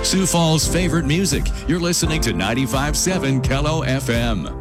Sioux Falls' favorite music. You're listening to 95.7 Kello FM.